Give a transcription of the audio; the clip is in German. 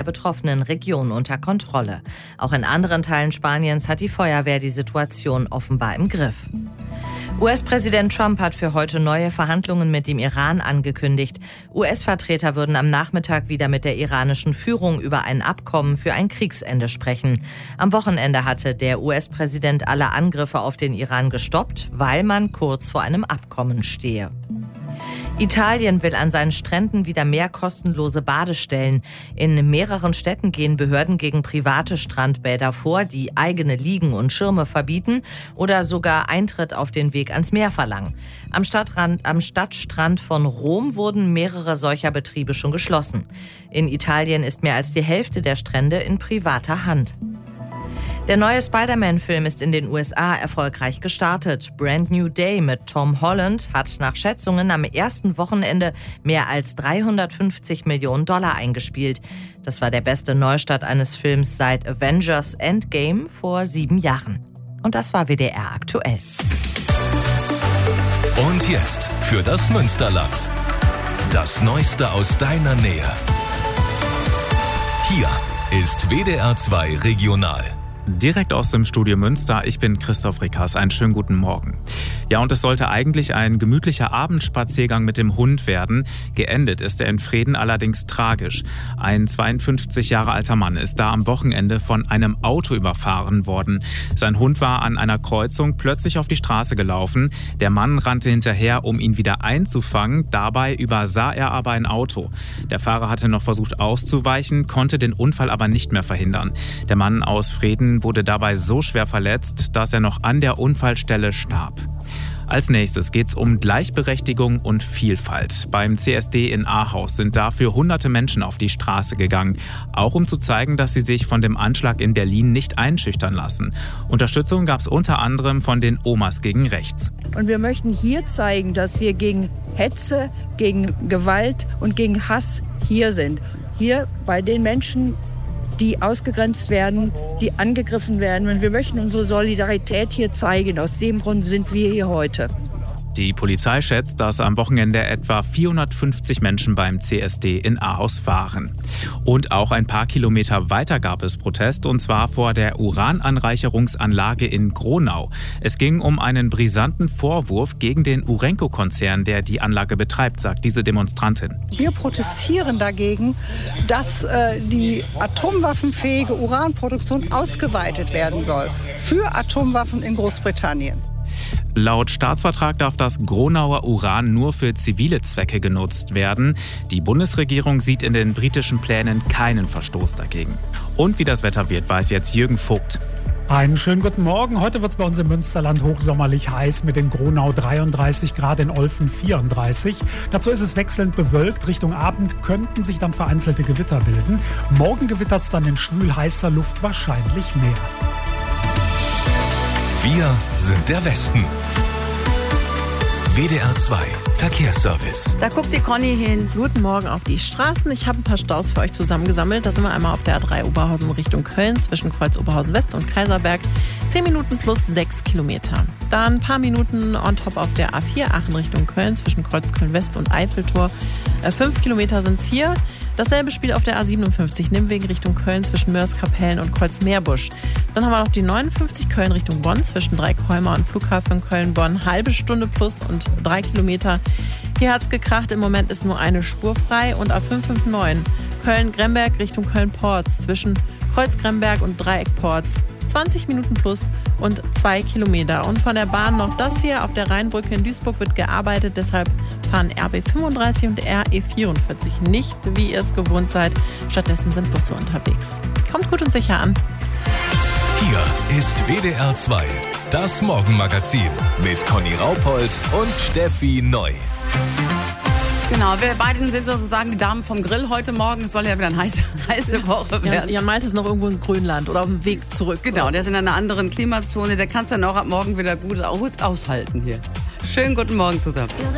betroffenen Region unter Kontrolle. Auch in anderen Teilen Spaniens hat die Feuerwehr die Situation offenbar im Griff. US-Präsident Trump hat für heute neue Verhandlungen mit dem Iran angekündigt. US-Vertreter würden am Nachmittag wieder mit der iranischen Führung über ein Abkommen für ein Kriegsende sprechen. Am Wochenende hatte der US-Präsident alle Angriffe auf den Iran gestoppt, weil man kurz vor einem Abkommen stehe. Italien will an seinen Stränden wieder mehr kostenlose Badestellen. In mehreren Städten gehen Behörden gegen private Strandbäder vor, die eigene Liegen und Schirme verbieten oder sogar Eintritt auf den Weg ans Meer verlangen. Am Stadtstrand von Rom wurden mehrere solcher Betriebe schon geschlossen. In Italien ist mehr als die Hälfte der Strände in privater Hand. Der neue Spider-Man-Film ist in den USA erfolgreich gestartet. Brand New Day mit Tom Holland hat nach Schätzungen am ersten Wochenende mehr als $350 Millionen eingespielt. Das war der beste Neustart eines Films seit Avengers Endgame vor 7 Jahren. Und das war WDR aktuell. Und jetzt für das Münsterland. Das Neueste aus deiner Nähe. Hier ist WDR 2 Regional. Direkt aus dem Studio Münster, ich bin Christoph Rickers. Einen schönen guten Morgen. Ja, und es sollte eigentlich ein gemütlicher Abendspaziergang mit dem Hund werden. Geendet ist er in Vreden allerdings tragisch. Ein 52 Jahre alter Mann ist da am Wochenende von einem Auto überfahren worden. Sein Hund war an einer Kreuzung plötzlich auf die Straße gelaufen. Der Mann rannte hinterher, um ihn wieder einzufangen. Dabei übersah er aber ein Auto. Der Fahrer hatte noch versucht auszuweichen, konnte den Unfall aber nicht mehr verhindern. Der Mann aus Vreden wurde dabei so schwer verletzt, dass er noch an der Unfallstelle starb. Als nächstes geht's um Gleichberechtigung und Vielfalt. Beim CSD in Ahaus sind dafür hunderte Menschen auf die Straße gegangen, auch um zu zeigen, dass sie sich von dem Anschlag in Berlin nicht einschüchtern lassen. Unterstützung gab's unter anderem von den Omas gegen Rechts. Und wir möchten hier zeigen, dass wir gegen Hetze, gegen Gewalt und gegen Hass hier sind. Hier bei den Menschen, die ausgegrenzt werden, die angegriffen werden. Und wir möchten unsere Solidarität hier zeigen. Aus dem Grund sind wir hier heute. Die Polizei schätzt, dass am Wochenende etwa 450 Menschen beim CSD in Ahaus waren. Und auch ein paar Kilometer weiter gab es Protest, und zwar vor der Urananreicherungsanlage in Gronau. Es ging um einen brisanten Vorwurf gegen den Urenco-Konzern, der die Anlage betreibt, sagt diese Demonstrantin. Wir protestieren dagegen, dass die atomwaffenfähige Uranproduktion ausgeweitet werden soll für Atomwaffen in Großbritannien. Laut Staatsvertrag darf das Gronauer Uran nur für zivile Zwecke genutzt werden. Die Bundesregierung sieht in den britischen Plänen keinen Verstoß dagegen. Und wie das Wetter wird, weiß jetzt Jürgen Vogt. Einen schönen guten Morgen. Heute wird es bei uns im Münsterland hochsommerlich heiß mit in Gronau 33 Grad, in Olfen 34. Dazu ist es wechselnd bewölkt. Richtung Abend könnten sich dann vereinzelte Gewitter bilden. Morgen gewittert es dann in schwül heißer Luft wahrscheinlich mehr. Wir sind der Westen. WDR 2 Verkehrsservice. Da guckt die Conny hin. Guten Morgen auf die Straßen. Ich habe ein paar Staus für euch zusammengesammelt. Da sind wir einmal auf der A3 Oberhausen Richtung Köln zwischen Kreuz Oberhausen West und Kaiserberg. 10 Minuten plus 6 Kilometer. Dann ein paar Minuten on top auf der A4 Aachen Richtung Köln zwischen Kreuz Köln West und Eiffeltor. 5 Kilometer sind es hier. Dasselbe Spiel auf der A57 Nimwegen Richtung Köln zwischen Mörs-Kapellen und Kreuz-Meerbusch. Dann haben wir noch die 59 Köln Richtung Bonn zwischen Dreieckholmer und Flughafen Köln-Bonn. Halbe Stunde plus und 3 Kilometer. Hier hat's gekracht. Im Moment ist nur eine Spur frei. Und A559 Köln-Gremberg Richtung Köln-Porz zwischen Kreuz-Gremberg und Dreieck-Porz. 20 Minuten plus und 2 Kilometer. Und von der Bahn noch das hier. Auf der Rheinbrücke in Duisburg wird gearbeitet. Deshalb fahren RB35 und RE44 nicht, wie ihr es gewohnt seid. Stattdessen sind Busse unterwegs. Kommt gut und sicher an. Hier ist WDR 2, das Morgenmagazin mit Conny Raupold und Steffi Neu. Genau, wir beiden sind sozusagen die Damen vom Grill heute Morgen. Es soll ja wieder eine heiße Woche werden. Jan Malte ist noch irgendwo in Grönland oder auf dem Weg zurück. Genau, der ist in einer anderen Klimazone. Der kann es dann auch ab morgen wieder gut aushalten hier. Schönen guten Morgen zusammen.